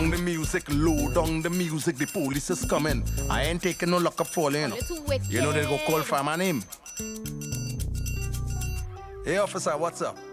down the music, low down the music. The police is coming. I ain't taking no luck up falling. You know they go call for my name. Hey officer, what's up?